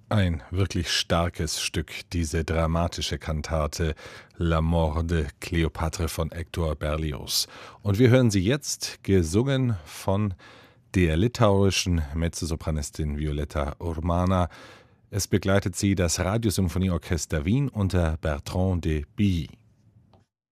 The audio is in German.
Ein wirklich starkes Stück, diese dramatische Kantate La Mort de Cléopâtre von Hector Berlioz. Und wir hören sie jetzt, gesungen von der litauischen Mezzosopranistin Violetta Urmana. Es begleitet sie das Radiosymphonieorchester Wien unter Bertrand de Billy.